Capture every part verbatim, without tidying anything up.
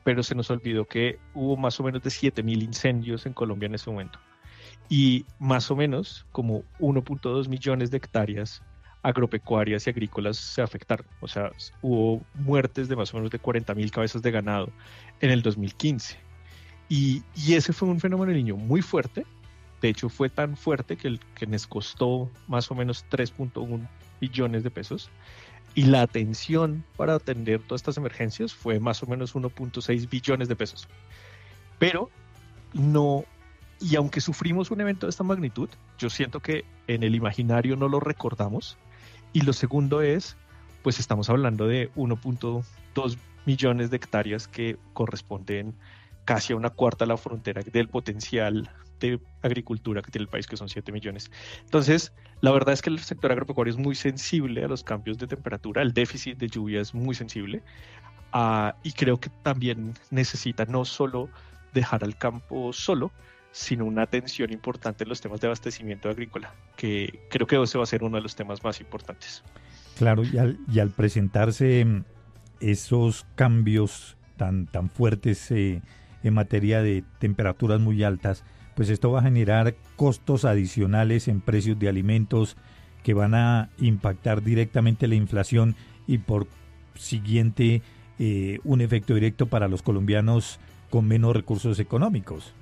pero se nos olvidó que hubo más o menos de siete mil incendios en Colombia en ese momento. Y más o menos como uno punto dos millones de hectáreas agropecuarias y agrícolas se afectaron. O sea, hubo muertes de más o menos de cuarenta mil cabezas de ganado en el dos mil quince. Y, y ese fue un fenómeno del Niño muy fuerte. De hecho, fue tan fuerte que, el, que nos costó más o menos tres punto uno billones de pesos. Y la atención para atender todas estas emergencias fue más o menos uno punto seis billones de pesos. Pero no, y aunque sufrimos un evento de esta magnitud, yo siento que en el imaginario no lo recordamos. Y lo segundo es, pues estamos hablando de uno punto dos millones de hectáreas que corresponden casi a una cuarta de la frontera del potencial de agricultura que tiene el país, que son siete millones. Entonces, la verdad es que el sector agropecuario es muy sensible a los cambios de temperatura, el déficit de lluvia es muy sensible, uh, y creo que también necesita no solo dejar al campo solo, sino una atención importante en los temas de abastecimiento agrícola, que creo que ese va a ser uno de los temas más importantes. Claro, y al, y al presentarse esos cambios tan, tan fuertes eh, en materia de temperaturas muy altas, pues esto va a generar costos adicionales en precios de alimentos que van a impactar directamente la inflación y por siguiente eh, un efecto directo para los colombianos con menos recursos económicos.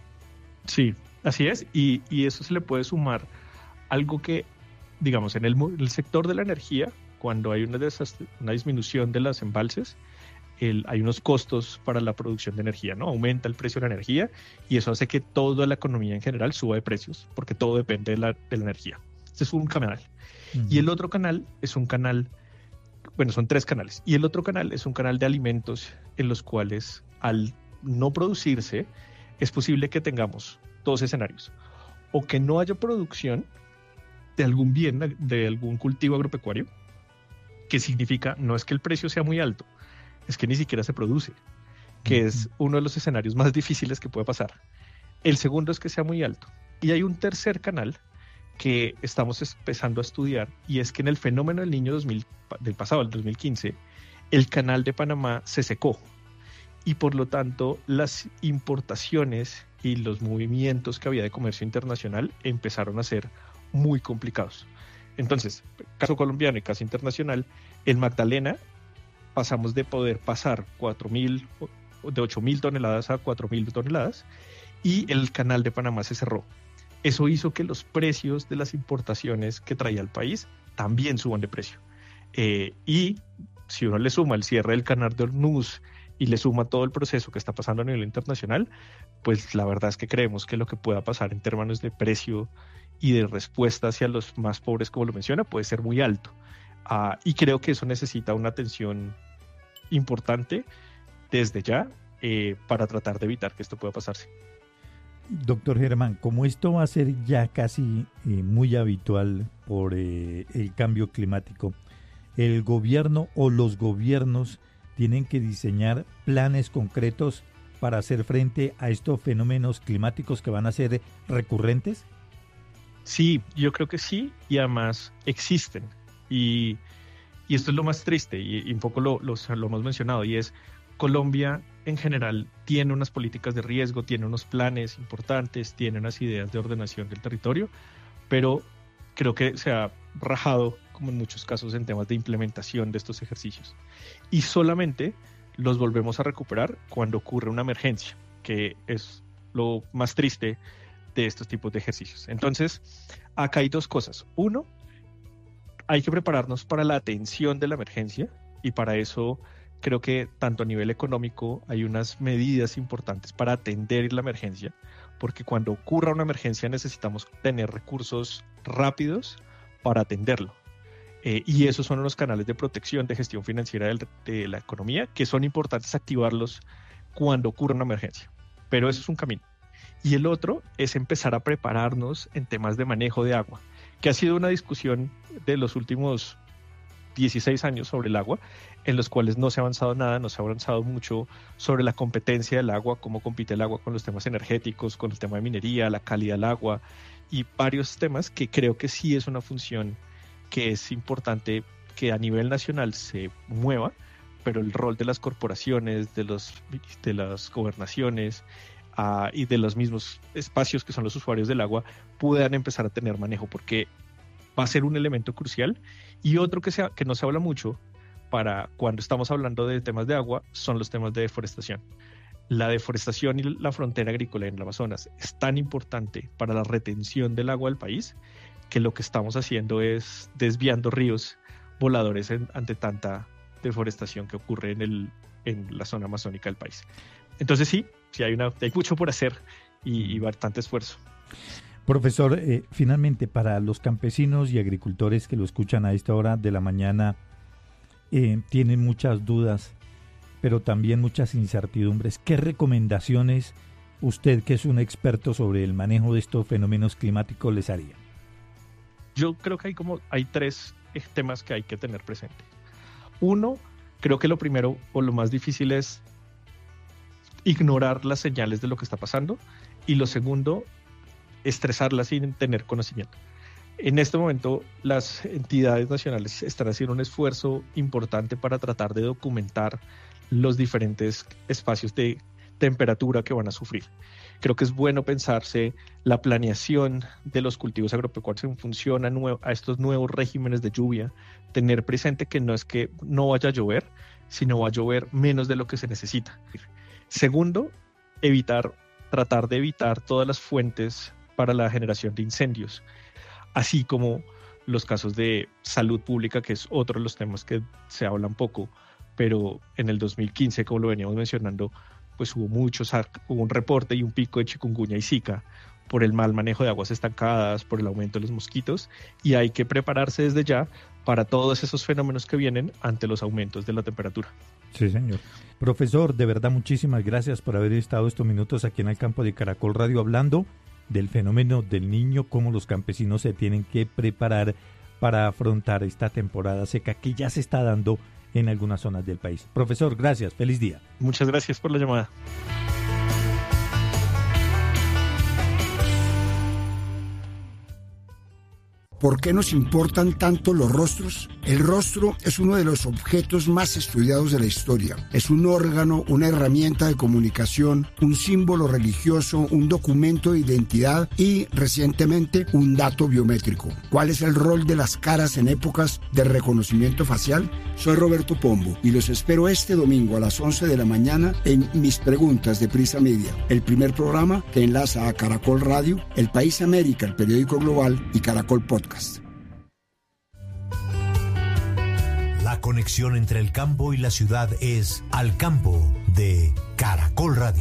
Sí, así es, y, y eso se le puede sumar algo que, digamos, en el, el sector de la energía, cuando hay una, desast- una disminución de los embalses, el, hay unos costos para la producción de energía, ¿no? Aumenta el precio de la energía y eso hace que toda la economía en general suba de precios, porque todo depende de la, de la energía. Este es un canal. Uh-huh. Y el otro canal es un canal, bueno, son tres canales, y el otro canal es un canal de alimentos en los cuales al no producirse, es posible que tengamos dos escenarios, o que no haya producción de algún bien, de algún cultivo agropecuario, que significa no es que el precio sea muy alto, es que ni siquiera se produce, que uh-huh. es uno de los escenarios más difíciles que puede pasar. El segundo es que sea muy alto. Y hay un tercer canal que estamos empezando a estudiar, y es que en el fenómeno del Niño dos mil, del pasado, el dos mil quince, el canal de Panamá se secó. Y por lo tanto, las importaciones y los movimientos que había de comercio internacional empezaron a ser muy complicados. Entonces, caso colombiano y caso internacional, en Magdalena pasamos de poder pasar cuatro mil, de ocho mil toneladas a cuatro mil toneladas, y el canal de Panamá se cerró. Eso hizo que los precios de las importaciones que traía el país también suban de precio. Eh, y si uno le suma el cierre del canal de Hormuz y le suma todo el proceso que está pasando a nivel internacional, pues la verdad es que creemos que lo que pueda pasar en términos de precio y de respuesta hacia los más pobres, como lo menciona, puede ser muy alto. Uh, y creo que eso necesita una atención importante desde ya eh, para tratar de evitar que esto pueda pasarse. Doctor Germán, como esto va a ser ya casi eh, muy habitual por eh, el cambio climático, ¿el gobierno o los gobiernos tienen que diseñar planes concretos para hacer frente a estos fenómenos climáticos que van a ser recurrentes? Sí, yo creo que sí, y además existen. Y, y esto es lo más triste, y, y un poco lo, lo, lo hemos mencionado, y es Colombia en general tiene unas políticas de riesgo, tiene unos planes importantes, tiene unas ideas de ordenación del territorio, pero creo que se ha rajado, como en muchos casos, en temas de implementación de estos ejercicios. Y solamente los volvemos a recuperar cuando ocurre una emergencia, que es lo más triste de estos tipos de ejercicios. Entonces, acá hay dos cosas. Uno, hay que prepararnos para la atención de la emergencia, y para eso creo que tanto a nivel económico hay unas medidas importantes para atender la emergencia, porque cuando ocurra una emergencia necesitamos tener recursos rápidos para atenderlo. Eh, y esos son los canales de protección de gestión financiera de, de la economía, que son importantes activarlos cuando ocurra una emergencia. Pero eso es un camino. Y el otro es empezar a prepararnos en temas de manejo de agua, que ha sido una discusión de los últimos dieciséis años sobre el agua, en los cuales no se ha avanzado nada, no se ha avanzado mucho sobre la competencia del agua, cómo compite el agua con los temas energéticos, con el tema de minería, la calidad del agua y varios temas que creo que sí es una función que es importante que a nivel nacional se mueva pero el rol de las corporaciones, de, los, de las gobernaciones uh, y de los mismos espacios que son los usuarios del agua puedan empezar a tener manejo, porque va a ser un elemento crucial. Y otro que, se, que no se habla mucho para cuando estamos hablando de temas de agua son los temas de deforestación. La deforestación y la frontera agrícola en el Amazonas es tan importante para la retención del agua del país que lo que estamos haciendo es desviando ríos voladores en, ante tanta deforestación que ocurre en, el, en la zona amazónica del país. Entonces sí, sí hay, una, hay mucho por hacer y, y bastante esfuerzo. Profesor, eh, finalmente para los campesinos y agricultores que lo escuchan a esta hora de la mañana, eh, tienen muchas dudas, pero también muchas incertidumbres. ¿Qué recomendaciones usted, que es un experto sobre el manejo de estos fenómenos climáticos, les haría? Yo creo que hay como hay tres temas que hay que tener presente. Uno, creo que lo primero o lo más difícil es ignorar las señales de lo que está pasando, y lo segundo, estresarlas sin tener conocimiento. En este momento, las entidades nacionales están haciendo un esfuerzo importante para tratar de documentar los diferentes espacios de temperatura que van a sufrir. Creo que es bueno pensarse la planeación de los cultivos agropecuarios en función a, nuevo, a estos nuevos regímenes de lluvia, tener presente que no es que no vaya a llover, sino va a llover menos de lo que se necesita. Segundo, evitar, tratar de evitar todas las fuentes para la generación de incendios, así como los casos de salud pública, que es otro de los temas que se hablan poco, pero en el dos mil quince, como lo veníamos mencionando, pues hubo muchos, hubo un reporte y un pico de chikungunya y zika por el mal manejo de aguas estancadas, por el aumento de los mosquitos, y hay que prepararse desde ya para todos esos fenómenos que vienen ante los aumentos de la temperatura. Sí, señor. Profesor, de verdad muchísimas gracias por haber estado estos minutos aquí en el campo de Caracol Radio hablando del fenómeno del Niño, cómo los campesinos se tienen que preparar para afrontar esta temporada seca que ya se está dando en algunas zonas del país. Profesor, gracias, feliz día. Muchas gracias por la llamada. ¿Por qué nos importan tanto los rostros? El rostro es uno de los objetos más estudiados de la historia. Es un órgano, una herramienta de comunicación, un símbolo religioso, un documento de identidad y, recientemente, un dato biométrico. ¿Cuál es el rol de las caras en épocas de reconocimiento facial? Soy Roberto Pombo y los espero este domingo a las once de la mañana en Mis Preguntas de Prisa Media, el primer programa que enlaza a Caracol Radio, El País América, el periódico global, y Caracol Podcast. La conexión entre el campo y la ciudad es Al Campo de Caracol Radio.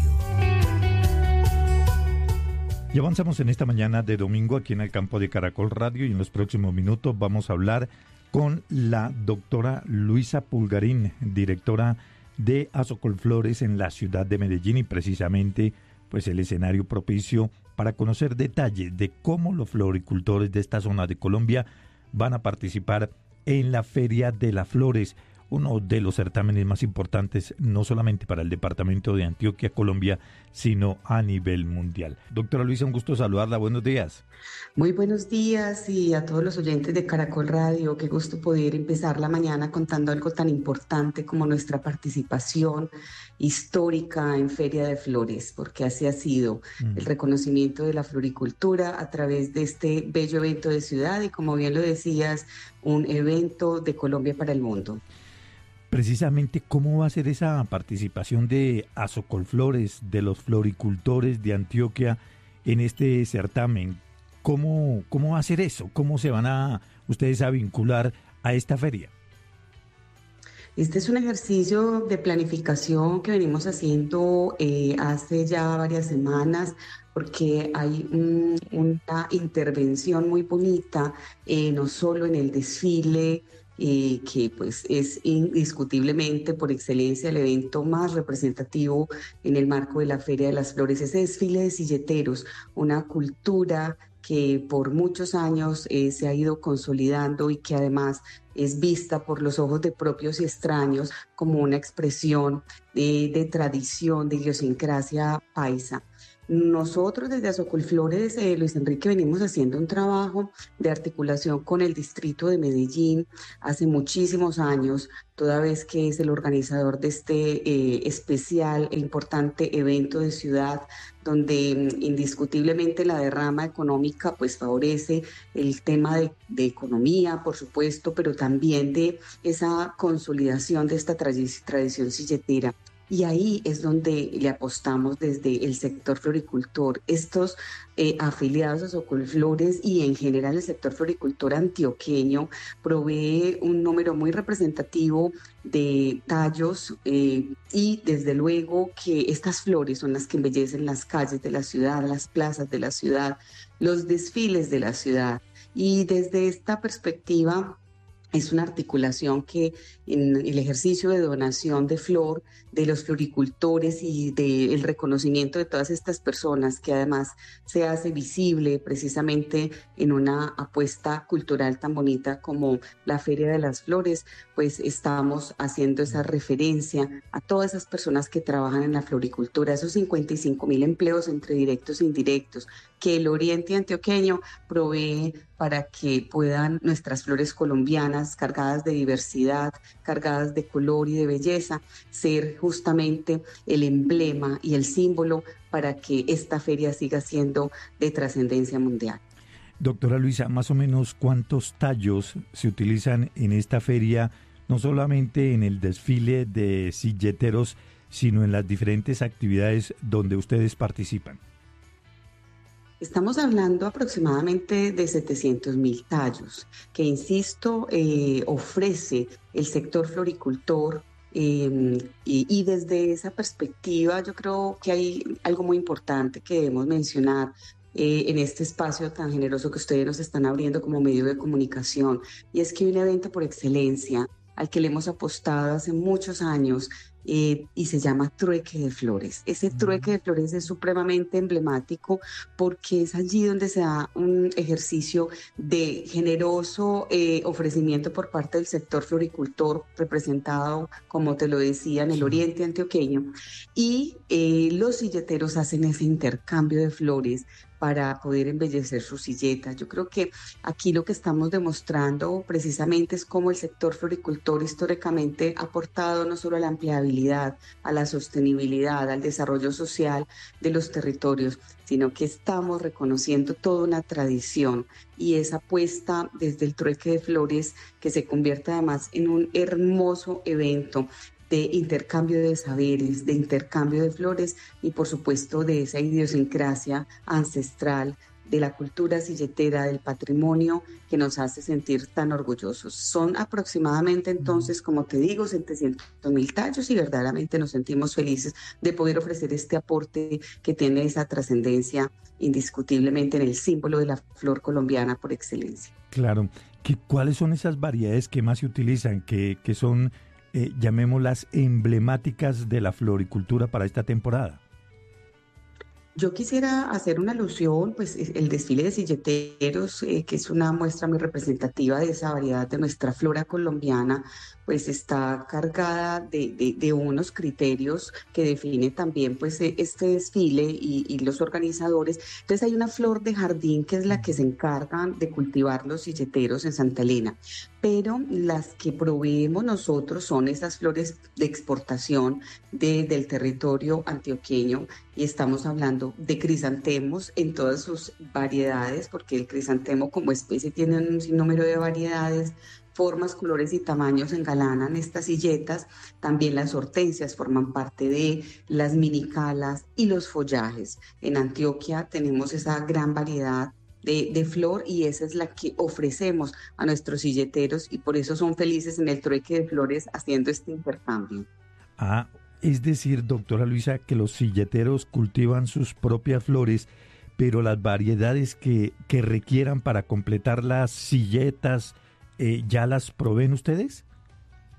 Y avanzamos en esta mañana de domingo aquí en el campo de Caracol Radio, y en los próximos minutos vamos a hablar con la doctora Luisa Pulgarín, directora de Azocolflores en la ciudad de Medellín, y precisamente pues el escenario propicio para conocer detalles de cómo los floricultores de esta zona de Colombia van a participar en la Feria de las Flores, uno de los certámenes más importantes no solamente para el departamento de Antioquia, Colombia, sino a nivel mundial. Doctora Luisa, un gusto saludarla, buenos días. Muy buenos días, y a todos los oyentes de Caracol Radio, qué gusto poder empezar la mañana contando algo tan importante como nuestra participación histórica en Feria de Flores, porque así ha sido mm. el reconocimiento de la floricultura a través de este bello evento de ciudad y, como bien lo decías, un evento de Colombia para el mundo. Precisamente, ¿cómo va a ser esa participación de Azocolflores, de los floricultores de Antioquia en este certamen? ¿Cómo, cómo va a ser eso? ¿Cómo se van a ustedes a vincular a esta feria? Este es un ejercicio de planificación que venimos haciendo eh, hace ya varias semanas, porque hay un, una intervención muy bonita, eh, no solo en el desfile, Eh, que pues es indiscutiblemente por excelencia el evento más representativo en el marco de la Feria de las Flores, ese desfile de silleteros, una cultura que por muchos años eh, se ha ido consolidando y que además es vista por los ojos de propios y extraños como una expresión de, de tradición, de idiosincrasia paisa. Nosotros desde Azocolflores, eh, Luis Enrique, venimos haciendo un trabajo de articulación con el distrito de Medellín hace muchísimos años, toda vez que es el organizador de este eh, especial e importante evento de ciudad, donde mm, indiscutiblemente la derrama económica pues favorece el tema de, de economía, por supuesto, pero también de esa consolidación de esta tradi- tradición silletera. Y ahí es donde le apostamos desde el sector floricultor. Estos eh, afiliados a Socolflores y en general el sector floricultor antioqueño provee un número muy representativo de tallos eh, y desde luego que estas flores son las que embellecen las calles de la ciudad, las plazas de la ciudad, los desfiles de la ciudad. Y desde esta perspectiva es una articulación que en el ejercicio de donación de flor de los floricultores y del reconocimiento de todas estas personas, que además se hace visible precisamente en una apuesta cultural tan bonita como la Feria de las Flores, pues estamos haciendo esa referencia a todas esas personas que trabajan en la floricultura, esos cincuenta y cinco mil empleos entre directos e indirectos que el Oriente Antioqueño provee para que puedan nuestras flores colombianas, cargadas de diversidad, cargadas de color y de belleza, ser justamente el emblema y el símbolo para que esta feria siga siendo de trascendencia mundial. Doctora Luisa, más o menos cuántos tallos se utilizan en esta feria, no solamente en el desfile de silleteros, sino en las diferentes actividades donde ustedes participan. Estamos hablando aproximadamente de setecientos mil tallos, que insisto, eh, ofrece el sector floricultor. Eh, y, y desde esa perspectiva yo creo que hay algo muy importante que debemos mencionar eh, en este espacio tan generoso que ustedes nos están abriendo como medio de comunicación, y es que hay un evento por excelencia al que le hemos apostado hace muchos años eh, y se llama Trueque de Flores. Ese Trueque de Flores es supremamente emblemático porque es allí donde se da un ejercicio de generoso eh, ofrecimiento por parte del sector floricultor, representado, como te lo decía, en el Oriente Antioqueño, y eh, los silleteros hacen ese intercambio de flores para poder embellecer sus silletas. Yo creo que aquí lo que estamos demostrando precisamente es cómo el sector floricultor históricamente ha aportado no solo a la ampliabilidad, a la sostenibilidad, al desarrollo social de los territorios, sino que estamos reconociendo toda una tradición y esa apuesta desde el Trueque de Flores, que se convierte además en un hermoso evento de intercambio de saberes, de intercambio de flores y por supuesto de esa idiosincrasia ancestral de la cultura silletera, del patrimonio que nos hace sentir tan orgullosos. Son aproximadamente entonces, como te digo, setecientos mil tallos y verdaderamente nos sentimos felices de poder ofrecer este aporte que tiene esa trascendencia indiscutiblemente en el símbolo de la flor colombiana por excelencia. Claro. ¿Qué, ¿Cuáles son esas variedades que más se utilizan, que, que son, eh, llamémoslas, emblemáticas de la floricultura para esta temporada? Yo quisiera hacer una alusión, pues el desfile de silleteros, eh, que es una muestra muy representativa de esa variedad de nuestra flora colombiana, pues está cargada de, de, de unos criterios que define también pues este desfile y, y los organizadores. Entonces hay una flor de jardín que es la que se encargan de cultivar los silleteros en Santa Elena, pero las que proveemos nosotros son esas flores de exportación de, del territorio antioqueño, y estamos hablando de crisantemos en todas sus variedades, porque el crisantemo como especie tiene un sinnúmero de variedades, formas, colores y tamaños engalanan estas silletas. También las hortensias forman parte de las minicalas y los follajes. En Antioquia tenemos esa gran variedad de, de flor y esa es la que ofrecemos a nuestros silleteros y por eso son felices en el Trueque de Flores haciendo este intercambio. Ah, es decir, doctora Luisa, que los silleteros cultivan sus propias flores, pero las variedades que, que requieran para completar las silletas, Eh, ¿ya las proveen ustedes?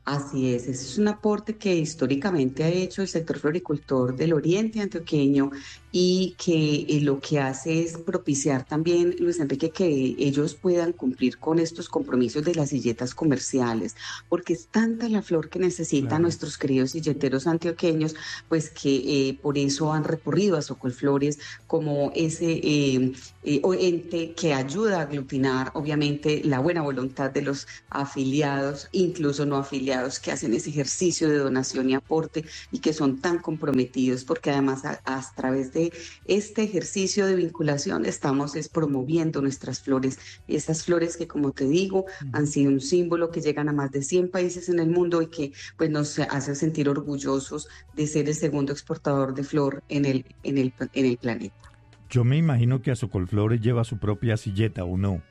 Así es, ese es un aporte que históricamente ha hecho el sector floricultor del oriente antioqueño y que eh, lo que hace es propiciar también, Luis Enrique, que ellos puedan cumplir con estos compromisos de las silletas comerciales, porque es tanta la flor que necesitan Claro. nuestros queridos silleteros antioqueños, pues que eh, por eso han recurrido a Socolflores como ese eh, eh, ente que ayuda a aglutinar, obviamente, la buena voluntad de los afiliados, incluso no afiliados, que hacen ese ejercicio de donación y aporte y que son tan comprometidos, porque además a, a través de este ejercicio de vinculación estamos es promoviendo nuestras flores, esas flores que, como te digo, han sido un símbolo, que llegan a más de cien países en el mundo y que pues nos hace sentir orgullosos de ser el segundo exportador de flor en el, en el, en el planeta. Yo me imagino que a Socolflores lleva su propia silleta, ¿o no?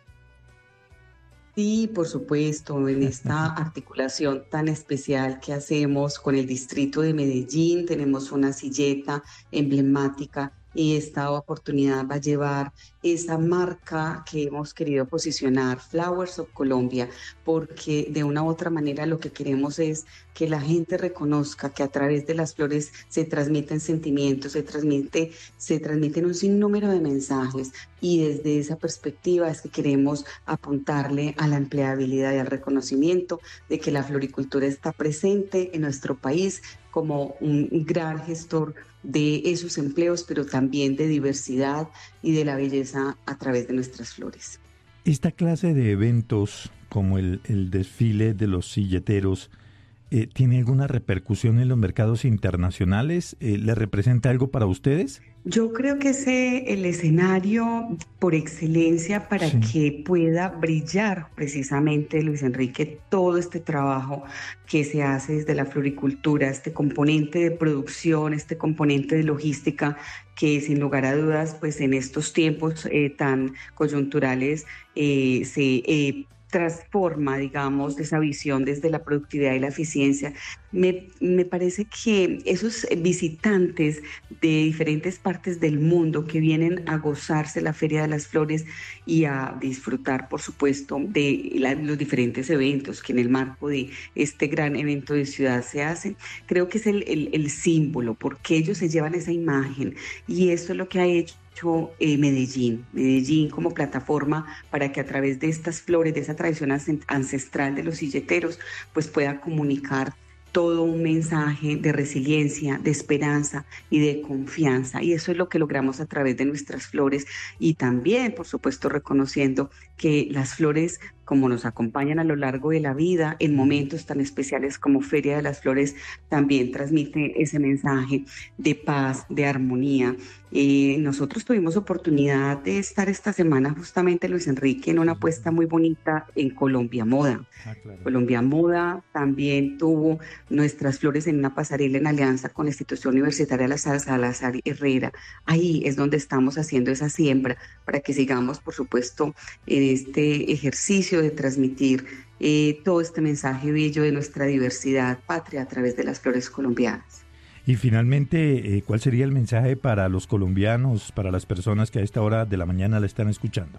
Sí, por supuesto, en esta articulación tan especial que hacemos con el distrito de Medellín, tenemos una silleta emblemática y esta oportunidad va a llevar esa marca que hemos querido posicionar, Flowers of Colombia, porque de una u otra manera lo que queremos es que la gente reconozca que a través de las flores se transmiten sentimientos, se transmite, se transmiten un sinnúmero de mensajes, y desde esa perspectiva es que queremos apuntarle a la empleabilidad y al reconocimiento de que la floricultura está presente en nuestro país como un gran gestor de esos empleos, pero también de diversidad y de la belleza a través de nuestras flores. Esta clase de eventos, como el, el desfile de los silleteros, eh, ¿tiene alguna repercusión en los mercados internacionales? Eh, ¿Le representa algo para ustedes? Yo creo que es eh, el escenario por excelencia para Sí. que pueda brillar precisamente, Luis Enrique, todo este trabajo que se hace desde la floricultura, este componente de producción, este componente de logística, que sin lugar a dudas, pues en estos tiempos eh, tan coyunturales eh, se eh, transforma, digamos, esa visión desde la productividad y la eficiencia. Me, me parece que esos visitantes de diferentes partes del mundo que vienen a gozarse la Feria de las Flores y a disfrutar, por supuesto, de la, los diferentes eventos que en el marco de este gran evento de ciudad se hacen, creo que es el, el, el símbolo, porque ellos se llevan esa imagen, y esto es lo que ha hecho Eh, Medellín, Medellín como plataforma para que a través de estas flores, de esa tradición ancestral de los silleteros, pues pueda comunicar todo un mensaje de resiliencia, de esperanza y de confianza. Y eso es lo que logramos a través de nuestras flores, y también, por supuesto, reconociendo que las flores, como nos acompañan a lo largo de la vida, en momentos tan especiales como Feria de las Flores, también transmite ese mensaje de paz, de armonía. Eh, nosotros tuvimos oportunidad de estar esta semana justamente, Luis Enrique, en una apuesta muy bonita en Colombia Moda. Ah, claro. Colombia Moda también tuvo nuestras flores en una pasarela en alianza con la institución universitaria La Salazar Herrera. Ahí es donde estamos haciendo esa siembra para que sigamos, por supuesto, en este ejercicio de transmitir eh, todo este mensaje bello de nuestra diversidad patria a través de las flores colombianas. Y finalmente, eh, ¿cuál sería el mensaje para los colombianos, para las personas que a esta hora de la mañana la están escuchando?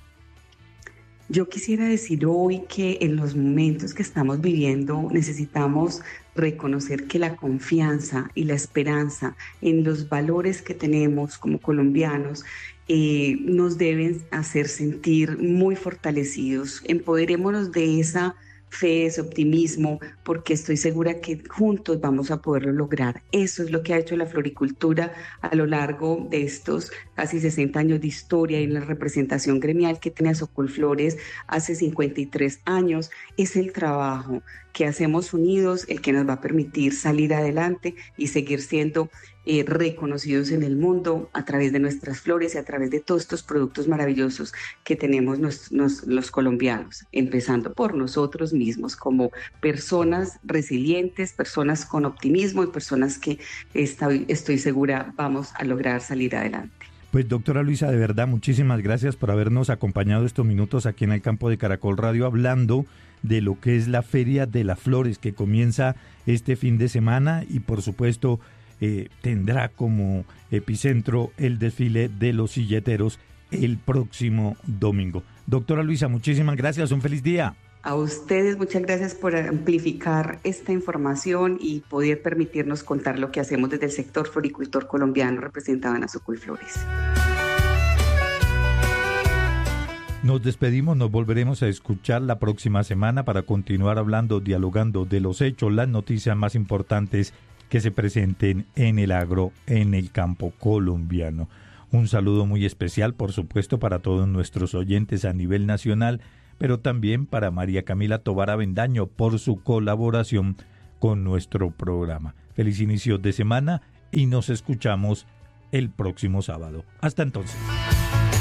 Yo quisiera decir hoy que en los momentos que estamos viviendo necesitamos reconocer que la confianza y la esperanza en los valores que tenemos como colombianos eh, nos deben hacer sentir muy fortalecidos. Empoderémonos de esa fe, ese optimismo, porque estoy segura que juntos vamos a poderlo lograr. Eso es lo que ha hecho la floricultura a lo largo de estos casi sesenta años de historia, y en la representación gremial que tiene Socolflores hace cincuenta y tres años. Es el trabajo que hacemos unidos el que nos va a permitir salir adelante y seguir siendo eh, reconocidos en el mundo a través de nuestras flores y a través de todos estos productos maravillosos que tenemos nos, nos, los colombianos, empezando por nosotros mismos como personas resilientes, personas con optimismo y personas que esta, estoy segura vamos a lograr salir adelante. Pues doctora Luisa, de verdad, muchísimas gracias por habernos acompañado estos minutos aquí en el campo de Caracol Radio, hablando de lo que es la Feria de las Flores, que comienza este fin de semana y por supuesto eh, tendrá como epicentro el desfile de los silleteros el próximo domingo. Doctora Luisa, muchísimas gracias, un feliz día. A ustedes muchas gracias por amplificar esta información y poder permitirnos contar lo que hacemos desde el sector floricultor colombiano representado en Azoculflores. Nos despedimos, nos volveremos a escuchar la próxima semana para continuar hablando, dialogando de los hechos, las noticias más importantes que se presenten en el agro, en el campo colombiano. Un saludo muy especial, por supuesto, para todos nuestros oyentes a nivel nacional, pero también para María Camila Tovar Avendaño por su colaboración con nuestro programa. Feliz inicio de semana y nos escuchamos el próximo sábado. Hasta entonces.